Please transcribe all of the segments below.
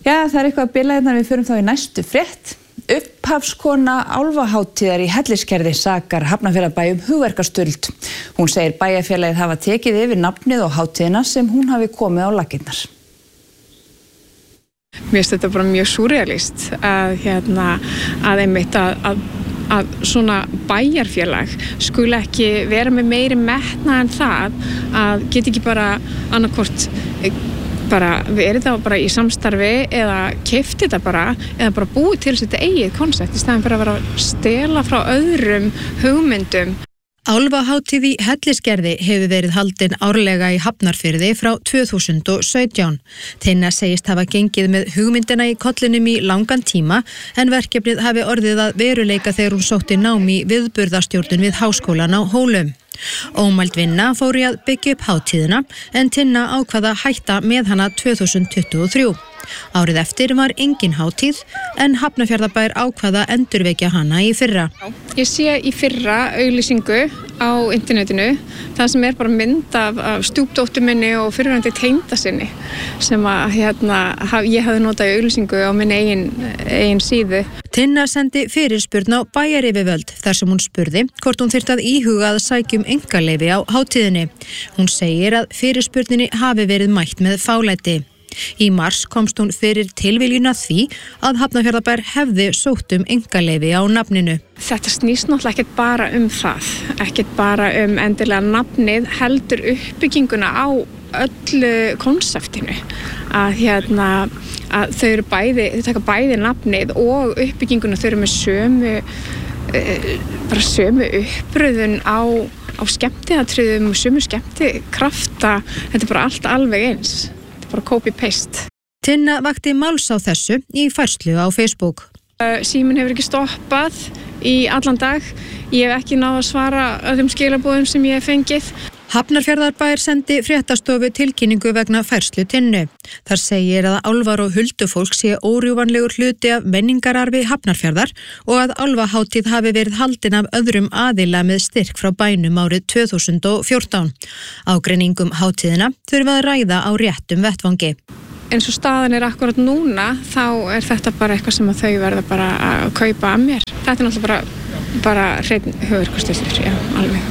Já, það eitthvað að bila hérna, við förum þá í næstu frétt. Upphafskona álfahátíðar í Hellisgerði sakar Hafnarfjarðarbæ hugverkastöld. Hún segir bæjarfélagið hafa tekið yfir nafnið og hátíðina sem hún hafi komið á laggirnar. Mér finnst þetta bara mjög súrrealíst að einmitt að svona bæjarfélag skuli ekki vera með meiri metnað en það að geta ekki bara annarkvort bara verið þá bara í samstarfi eða keypt þetta bara eða bara búið til þetta eigið konsept í staðinn fyrir að vera að stela frá öðrum hugmyndum. Álfahátíð í Hellisgerði hefur verið haldin árlega í Hafnarfirði frá 2017. Tinna segist hafa gengið með hugmyndina í kollinum í langan tíma en verkefnið hafi orðið að veruleika þegar hún sótti nám í viðburðarstjórnun við Háskólann á Hólum. Ómæld vinna fór í að byggja upp hátíðina en Tinna ákvað að hætta með hana 2023. Árið eftir var engin hátíð en Hafnarfjarðarbær ákvað að endurvekja hana í fyrra. Ég sé í fyrra auglýsingu á internetinu það sem er bara mynd af stjúpdóttur minni og fyrrverandi tengdasyni sem að ég hafði notað í auglýsingu á minni eigin síðu. Tinna sendi fyrirspurn á bæjaryfirvöld þar sem hún spurði hvort hún þyrfti að íhuga að sækja einkaleyfi á hátíðinni. Hún segir að fyrirspurninni hafi verið mætt með fálæti. Í mars komst hún fyrir tilviljun að því að Hafnarfjarðarbær hefði sótt einkaleyfi á nafninu. Þetta snýst náttúrulega ekkert bara það, ekkert bara endilega nafnið, heldur uppbygginguna á öllu konseptinu. Að þau taka bæði nafnið og uppbygginguna, þau eru með sömu uppröðun á skemmtiatriðum og sömu skemmtikrafta. Þetta er bara allt alveg eins. Bara copy-paste. Tinna vakti máls á þessu í færslu á Facebook. Síminn hefur ekki stoppað í allan dag. Ég hef ekki náð að svara öllum skilaboðum sem ég hef fengið. Hafnarfjarðarbær sendi fréttastofu tilkynningu vegna færslu Tinnu. Þar segir að álfar og huldufólk sé órjúvanlegur hluti af menningararfi Hafnarfjarðar og að álfahátíð hafi verið haldin af öðrum aðila með styrk frá bænum árið 2014. Ágreiningum hátíðina þurfa að ræða á réttum vettvangi. Eins og staðan er akkurat núna, þá er þetta bara eitthvað sem að þau verða bara að kaupa af mér. Þetta er náttúrulega bara hreinn hugverkastöld, já, alveg.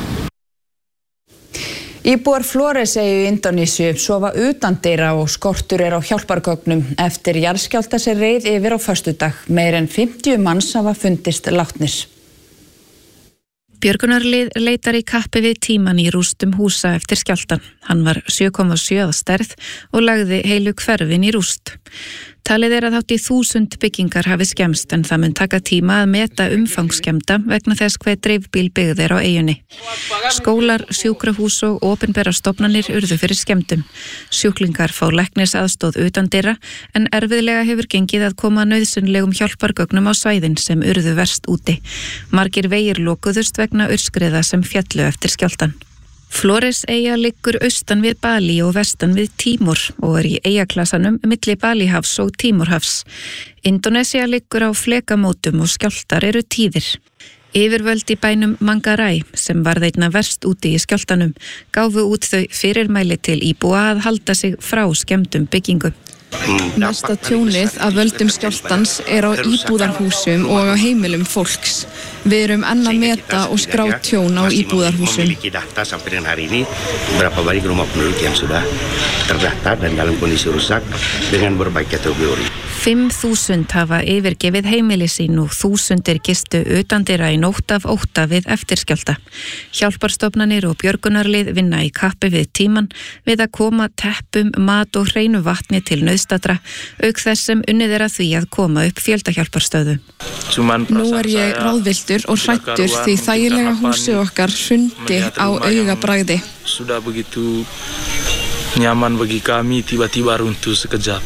Íbúar Flóreseyju í Indónesíu sofa utandyra og skortur er á hjálpargögnum eftir jarðskjálfta sem reið yfir á föstudag. Meira en 50 manns hafa fundist látnir. Björgunarlið leitar í kappi við tíman í rústum húsa eftir skjálftan. Hann var 7,7 að stærð og lagði heilu hverfin í rúst. Talið er að hátt í 1000 byggingar hafi skemmst en það mun taka tíma að meta umfangsskemmda vegna þess hve dreifbíl byggð er á eyjunni. Skólar, sjúkrahús og opinberar stofnanir urðu fyrir skemmdum. Sjúklingar fá læknisaðstoð utandyra en erfiðlega hefur gengið að koma nauðsynlegum hjálpargögnum á svæðin sem urðu verst úti. Margir vegir lokuðust vegna aurskriða sem féllu eftir skjálftan. Flóreseyja liggur austan við Balí og vestan við Tímor og er í eyjaklasanum milli Balíhafs og Tímorhafs. Indónesía liggur á flekamótum og skjálftar eru tíðir. Yfirvöld í bænum Mangaræ, sem varð einna verst úti í skjálftanum, gáfu út þau fyrirmæli til íbúa að halda sig frá skemmdum byggingum. Mesta tjónið af völdum skjálftans er á íbúðarhúsum og á heimilum fólks. Við erum enn að meta og skrá tjón á íbúðarhúsum. Berapa banyak rumah penduduk yang sudah terdaftar dan dalam kondisi rusak dengan berbagai kategori. 5.000 hafa yfirgefið heimili sín og 1000 gistu utandyra í nótt af ótta við eftirskjálfta. Hjálparstofnanir og björgunarlið vinna í kappi við tíman við að koma teppum, mat og hreinu vatni til nauðstadra, auk þess sem unnið er að því að koma upp fjöldahjálparstöðum. Nú er ég ráðvilltur og hrættur því þægilega húsið okkar hrundi á augabragði. Sudah begitu nyaman bagi kami tiba-tiba runtuh sekejap.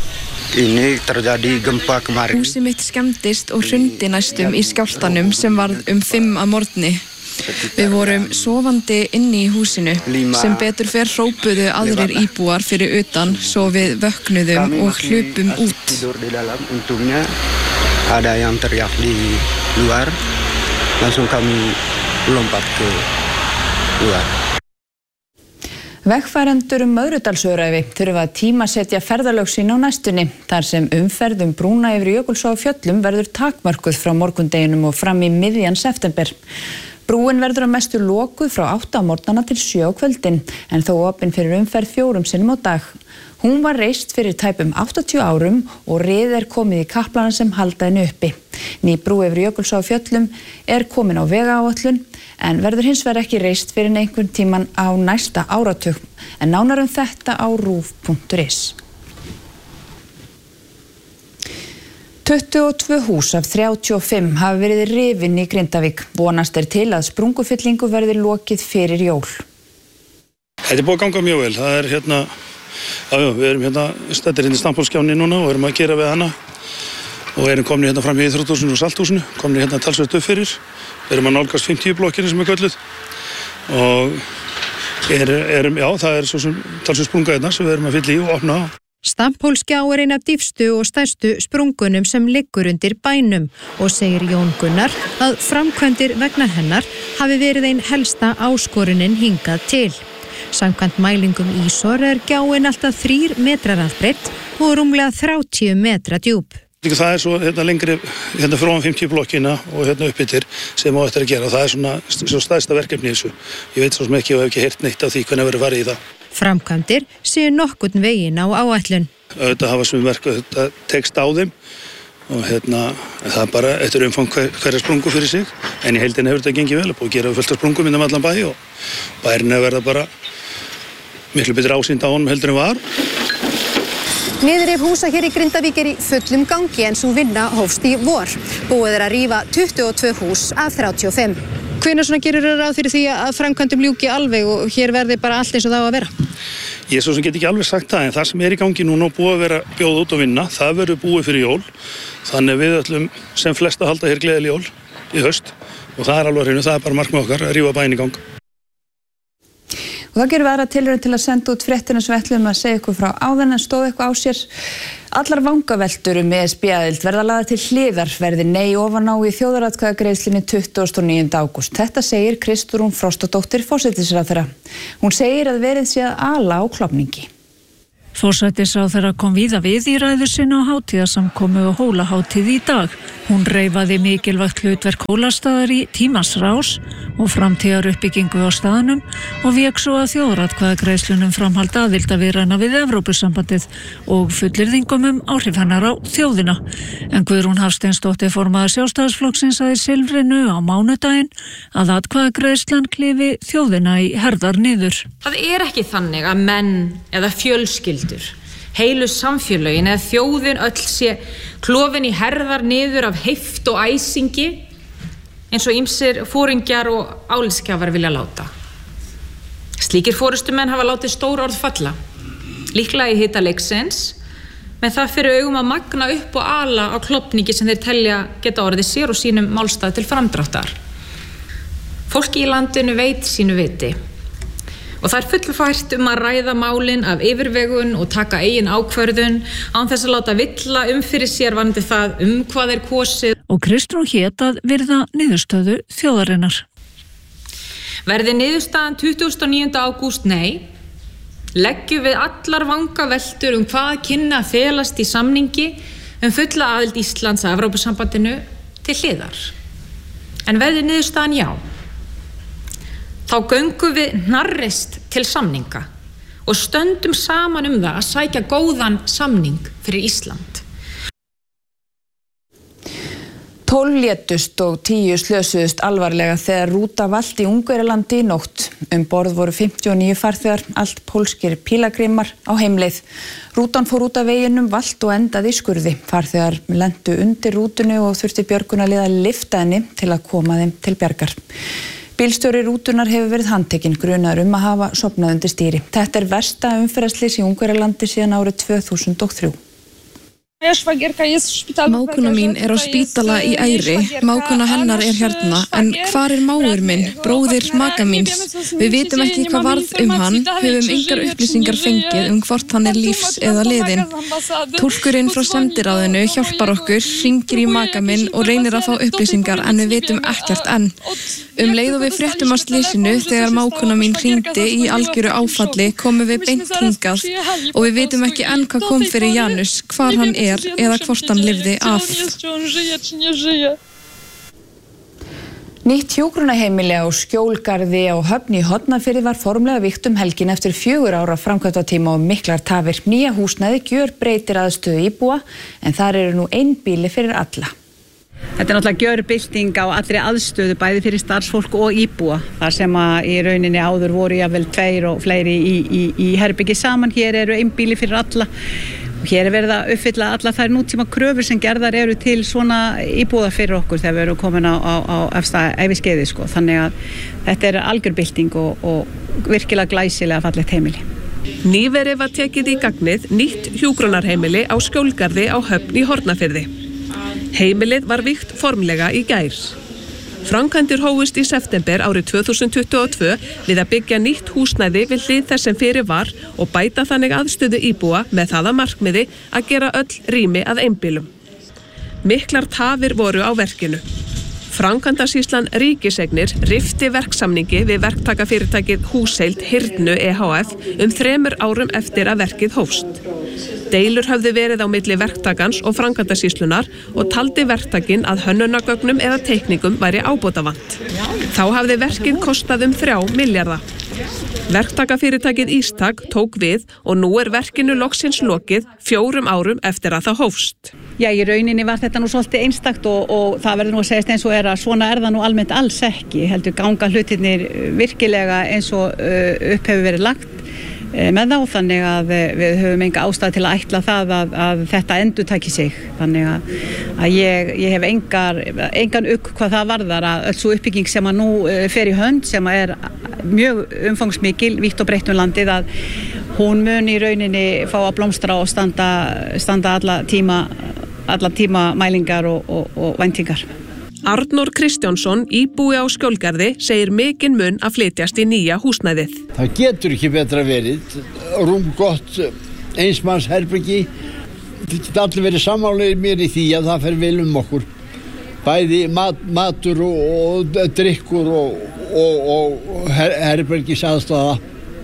Húsið mitt skemmdist og hrundi næstum í skjálftanum sem varð 5 að morgni. Við vorum sofandi inni í húsinu. Sem betur fer hrópuðu aðrir íbúar fyrir utan svo við vöknuðum og hlupum út. Ada yang teriak di luar, langsung kami lompat ke luar. Vegfarendur Möðrudalsöræfi þurfa að tímasetja ferðalög sín á næstunni þar sem umferð brúna yfir Jökulsá á Fjöllum verður takmörkuð frá morgundeginum og fram í miðjan september. Brúin verður að mestu lokuð frá 8 á morgnana til 7 á kvöldin en þó opin fyrir umferð 4 sinnum á dag. Hún var reist fyrir tæpum 80 árum og rið komið í kaplana sem halda henni uppi. Ný brú yfir Jökulsá á Fjöllum komin á vegaáætlun en verður hins vegar ekki reist fyrir einhvern tíman á næsta áratug. En nánar þetta á rúv.is. 22 hús af 35 hafa verið rifin í Grindavík. Vonast til að sprungufyllingu verði lokið fyrir jól. Þetta búið að ganga mjög vel. Það við erum stættir í Stamphólsskjánni núna og erum að gera við hana og erum komin fram í Íþróttahúsinu og Salthúsinu, komin talsvert upp fyrir. Við erum að nálgast 50 blokkinu sem kölluð og það svo sem talsvert sprunga sem við erum að fylla í og opna á. Stamphólsgjá ein af dýpstu og stærstu sprungunum sem liggur undir bænum og segir Jón Gunnar að framkvæmdir vegna hennar hafi verið ein helsta áskorunin hingað til. Samkvæmt mælingum ISOR gjáin alltaf 3 metrar að breidd og rúmlega 30 metra djúp. Það svo lengri frá 50 blokkina og upp yfir sem á eftir að gera. Það svo stærsta verkefni þessu. Ég veit svo sem ekki og hef ekki heyrt neitt af því hvernig verður farið í það. Framkvæmdir séu nokkurn veginn á áætlun. Þetta hafa sem verk og þetta tekst á þeim og það er bara eftir umfang hverja sprungu fyrir sig. En í heildina hefur þetta gengið vel og gera fullt af sprungum innan allan bæ og bærin verða bara miklu betur ásýnd á honum heldur en var. Niðurrif húsa hér í Grindavík í fullum gangi en sú vinna hófst í vor. Búið að rífa 22 hús af 35. Hvenær gerir ráð fyrir því að framkvæmdum ljúki alveg og hér verði bara allt eins og það á að vera? Ég svo sem get ekki alveg sagt það en það sem í gangi núna og búið að vera bjóð út og vinna, það verður búið fyrir jól. Þannig við ætlum sem flest að halda hér gleðileg jól í haust og það alveg hreinu, það er bara markmið okkar að rífa bæinn í gang. Og það gerum við aðra tilraun til að senda út fréttina sem við ætlum að segja ykkur frá áðan en stóð eitthvað á sér. Allar vangaveltur ESB-aðild verða lagðar til hliðar verði nei ofan á í þjóðaratkvæðagreiðslunni 29. ágúst. Þetta segir Kristrún Frostadóttir forsætisráðherra. Hún segir að verið sé að ala á klofningi. Forsætisráðherra kom víða við í ræðu sinni á hátíðarsamkomu og hólahátíð í dag. Hún reifaði mikilvægt hlutverk hólastaðar í tímans rás og framtíðar uppbyggingu á staðnum og vék svo að þjóðaratkvæðagreiðslunum framhald aðildarviðræðna við Evrópusambandið og fullyrðingum áhrif hennar á þjóðina. En Guðrún Hafsteinsdóttir formaður Sjálfstæðisflokksins sagði í Silfrinu á mánudaginn að atkvæðagreiðslan klifi þjóðina í herðar niður. Það er ekki þannig að menn eða fjölskyldur, heilu samfélögin eða þjóðin öll sé klofin í herðar niður af heift og æsingi eins og ýmsir foringjar og álitskjafar vilja láta. Slíkir forystumenn hafa látið stór orð falla, líklega í hita leiksins, með það fyrir augum að magna upp og ala á klofningi sem þeir telja geta orðið sér og sínum málstað til framdráttar. Fólki í landinu veit sínu viti. Og það er fullfært að ræða málin af yfirvegun og taka eigin ákvörðun án þess að láta villa fyrir sér varðandi það hvað er kosið. Og Kristrún hét að virða niðurstöðu þjóðarinnar. Verði niðurstaðan 29. ágúst nei, leggjum við allar vangaveltur hvað kynni að felast í samningi fulla aðild Íslands að Evrópusambandinu til hliðar. En verði niðurstaðan já, þá göngum við hnarreist til samninga og stöndum saman það að sækja góðan samning fyrir Ísland. 12 létust og 10 slösuðust alvarlega þegar rúta valt í Ungverjalandi í nótt. Borð voru 59 farþegar, allt pólskir pílagrímar á heimleið. Rútan fór út af veginum, valt og endaði í skurði. Farþegar lentu undir rútunni og þurfti björgunarliða að lyfta henni til að koma þeim til bjargar. Bílstjóri rútunar hefur verið handtekinn grunaður að hafa sofnað undir stýri. Þetta er versta umferðarslys í Ungverjalandi síðan árið 2003. Mágkona mín á spítala í Eyri, mágkona hennar hérna, en hvar mágur minn, bróðir maka míns? Við vitum ekki hvað varð hann, höfum engar upplýsingar fengið hvort hann lífs eða liðinn. Túlkurinn frá sendiráðinu hjálpar okkur, hringir í maka minn og reynir að fá upplýsingar en við vitum ekkert enn. Leið og við fréttum af slysinu þegar mágkona mín hringdi í algjöru áfalli komum við beint hingað og við vitum ekki enn hvað kom fyrir Janus, hvar hann eða hvort hann lifði af. Nýtt hjúkrunarheimili á Skjólgarði á Höfn í Hornafirði var formlega vígt helgin eftir 4 ára framkvæmdatíma og miklar tafir. Nýja húsnæði gjörbreytir aðstöðu íbúa en þar eru nú einbýli fyrir alla. Þetta náttúrulega gjörbylting á allri aðstöðu bæði fyrir starfsfólk og íbúa. Þar sem að í rauninni áður voru jafnvel 2 og fleiri í herbyggi saman. Hér eru einbýli fyrir alla. Og hér verið að uppfylla alla þær nútíma kröfur sem gerðar eru til svona íbúða fyrir okkur þegar við erum komin á efsta æviskeiði sko. Þannig að þetta algjörbylting og virkilega glæsilega fallegt heimili. Nýverið var tekið í gagnið nýtt hjúkrunarheimili á Skjólgarði á Höfn í Hornafirði. Heimilið var vígt formlega í gær. Framkvæmdir hófust í september árið 2022 við að byggja nýtt húsnæði við hlið þess sem fyrir var og bæta þannig aðstöðu íbúa með það að markmiði að gera öll rými að einbýlum. Miklar tafir voru á verkinu. Framkvæmdasýslan Ríkiseignir rifti verksamningi við verktakafyrirtækið Húsheild Hyrnu EHF 3 árum eftir að verkið hófst. Deilur höfðu verið á milli verktakans og framkvæmdasýslunar og taldi verktakinn að hönnunargögnum eða teikningum væri ábótavant. Þá hafði verkið kostað 3 milljarða. Verktakafyrirtækið Ístak tók við og nú verkinu loksins lokið 4 árum eftir að það hófst. Já, í rauninni var þetta nú svolítið einstakt og það verður nú að segjast eins og að svona það nú almennt alls ekki. Heldur ganga hlutirnir virkilega eins og upp hefur verið lagt með þá, þannig að við höfum enga ástæðu til að ætla það að þetta endurtaki sig. Þannig að ég hef engan hvað það varðar að öll svo uppbygging sem að nú fer í hönd, sem að mjög umfangsmikil, vítt og breitt landið, að hún mun í rauninni fá að blómstra og standa alla tíma mælingar og væntingar. Arnór Kristjánsson, íbúi á Skjólgarði, segir mikinn mun að flytjast í nýja húsnæðið. Það getur ekki betra verið, rúmgott einsmanns herbyggi. Þetta getur allir verið sammálaðir mér í því að það fer vel okkur. Bæði matur og drykkur og herbergisaðstaða.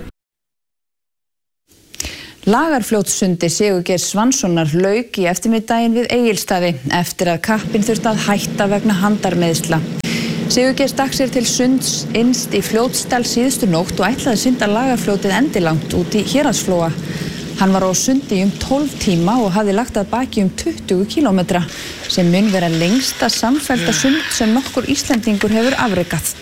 Lagarfljótssundi Sigurgeir Svanssonar lauk í eftirmiðdaginn við Egilsstaði eftir að kappinn þurfti að hætta vegna handarmeiðsla. Sigurgeir stakk sér til sunds innst í Fljótsdal síðustu nótt og ætlaði að synda Lagarfljótið endilangt út í Héraðsflóa. Hann var á sundi 12 tíma og hafði lagt að baki 20 kílómetra sem mun vera lengsta samfellda sund sem nokkur Íslendingur hefur afrekað.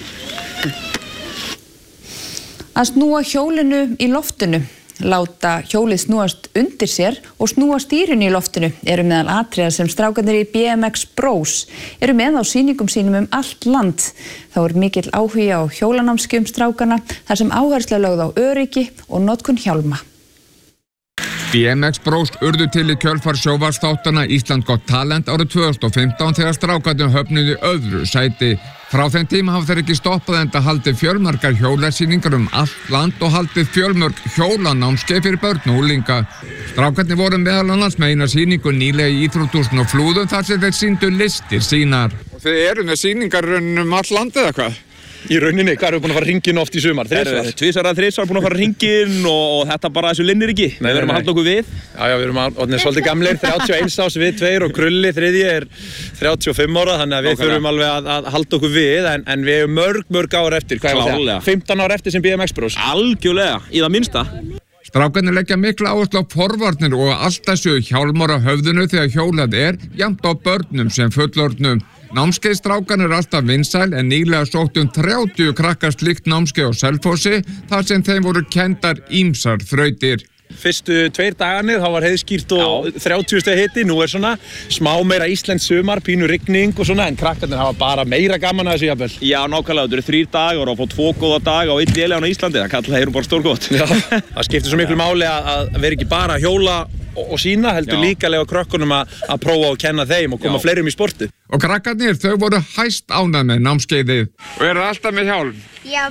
Að snúa hjólinu í loftinu. Láta hjólið snúast undir sér og snúa stýrinu í loftinu eru meðal atriða sem strákarnir í BMX Bros eru með á sýningum sínum allt land. Þá mikill áhugi á hjólanámskeiðum strákarna þar sem áhersla lögð á öryggi og notkun hjálma. BMX Bros urðu til í kjölfar sjónvarpsþáttanna Ísland Got Talent árið 2015 þegar strákarnir höfnuðu öðru sæti. Frá þeim tíma hafa þeir ekki stoppað enda haldið fjölmargar hjólasýningar allt land og haldið fjölmörg hjólanámskeið fyrir börn og unglinga. Strákarnir voru meðal annars með eina sýningu nýlega í íþróttahúsinu á Flúðum þar sem þeir sýndu listir sínar. Og þið eru með sýningar allt land eða hvað? Í rauninni, hvað erum við búin að fara hringinn oft í sumar? 2-3 búin að fara hringinn og þetta bara þessu linnir ekki. Við erum að halda okkur við. Já, við erum svolítið gamlir, 31 ás við 2 og Krulli, 3 35 ára, þannig að við þurfum alveg að halda okkur við, en við erum mörg ár eftir. Klárlega. 15 ár eftir sem BMX Bros. Algjörlega, í það minnsta. Strákarnir leggja mikla áherslu á forvarnir og alltaf séu hjálmar á höfðinu þegar hjólað jafnt á börnum sem fullorðnum. Námskeiðstrákarnir alltaf vinsæl en nýlega sóttu 30 krakkar slíkt námskeið á Selfossi þar sem þeim voru kenndar ýmsar þrautir. Fyrstu 2 dagarnir þá var heiðskýrt og 30 stiga hiti, nú svona smá meira íslenskt sumar, pínu rigning og svona, en krakkarnir hafa bara meira gaman að þessu jafnvel. Já, nákvæmlega, þetta eru 3 dagar og fá 2 góða daga og 1 lélegan á Íslandi, það kalla þeir bara stórgott. Já, það skiptir svo miklu máli að vera ekki bara að hjóla og sína, heldur líka að leyfa krökkunum að prófa og kenna þeim og koma fleirum í sportið. Og krakkarnir, þau voru hæst ánægð með námskeiðið. Og eru alltaf með hjálm? Já.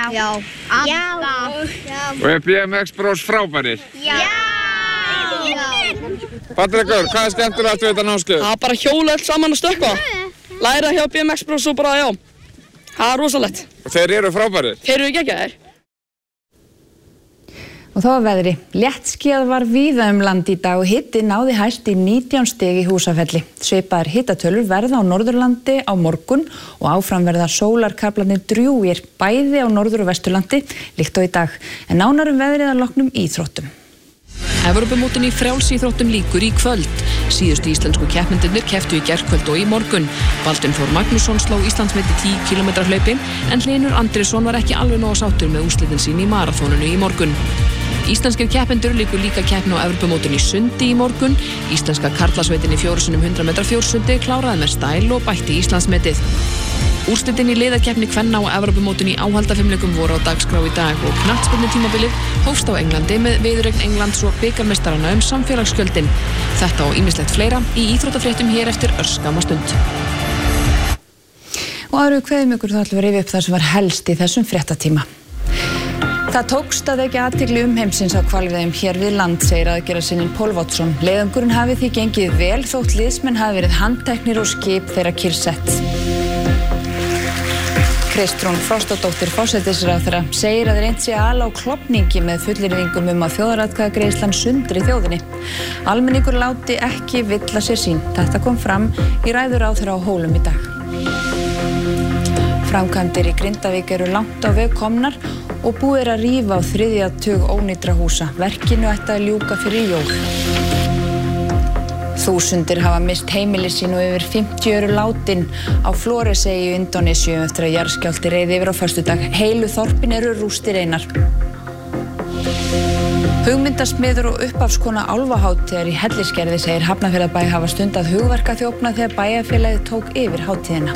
Og BMX Bros frábærir? Já. Patrekur, hvað skemmtilegt við þetta námskeið? Það bara hjóla allt saman og stökkva. Læra hjá BMX Bros og bara, það rosalegt. Og þeir eru frábærir? Þeir eru geggjaðir. Og þá veðri. Léttskýjað var víða land í dag og hiti náði hæst í 19 stig í Húsafelli. Svipaðar hitatölur verða á Norðurlandi á morgun og áfram verða sólarkaflarnir drjúgir bæði á Norður- og Vesturlandi líkt og í dag. En nánar veðrið að loknum íþróttum. Evrópumótin í frjálsíþróttum lýkur í kvöld. Síðustu íslensku keppendurnir kepptu í gærkvöld og í morgun. Baldvin Þór Magnússon sló Íslandsmet í 10 km hlaupi en Hlynur Andrésson var ekki alveg nógu sáttur með úrslitin sín í maraþoninu í morgun. Íslenskir keppendur líkur líka keppni á Evrópumótin í sundi í morgun. Íslenska karlasveitin í 4x100 metra fjórsundi kláraði með stæl og bætti Íslandsmetið. Úrslitin í liðakeppni kvenna á Evrópumótin í áhaldafimleikum voru á dagskrá í dag og knattspyrnutímabilið hófst á Englandi með viðureign Englands og bikarmeistarana samfélagsgjöldin. Þetta og ýmislegt fleira í íþróttafréttum hér eftir örskamma stund. Og aðra kveðum ykkur þá ætlum við að rifja upp það sem var helst í þessum fréttatíma. Það tókst að vekja athygli umheimsins á hvalveiðum hér við land, segir aðgerðarsinninn Pól Vottsson. Leiðangurinn hafi því gengið vel þótt liðsmenn hafi verið handteknir og skip þeirra kyrrsett. Kristrún Frostadóttir forsætisráðherra segir að reynt sé að ala á klofningi með fullyrðingum að þjóðaratkvæðagreiðslan sundri þjóðinni. Almenningur láti ekki villa sér sín. Þetta kom fram í ræðu ráðherra á Hólum í dag. Framkvæmdir í Grindavík eru langt á veg komnar og búið að rífa á 3. tug ónýtra húsa. Verkinu ætti að ljúka fyrir jól. Þúsundir hafa mist heimili sín og yfir 50 eru látin á Flóreseyju í Indónesíu eftir að jarðskjálfti reið yfir á föstudag. Heilu þorpin eru rústir einar. Hugmyndasmiður og upphafskona álfahátíðar í Hellisgerði segir Hafnarfjarðarbæ hafa stundað hugverkaþjófnað þegar bæjarfélagið tók yfir hátíðina.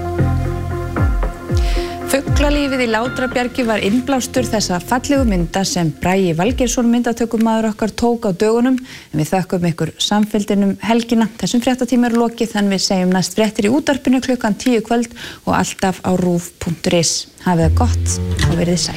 Fuglalífið í Látrabjargi var innblástur þessa fallegu mynda sem Bragi Valgeirsson myndatökumaður okkar tók á dögunum, en við þökkum ykkur samfylgdinum helgina. Þessum fréttatíma er lokið, þannig við segjum næst fréttir í útvarpinu klukkan 10 kvöld og alltaf á rúv.is. Hafið það gott og verið sæl.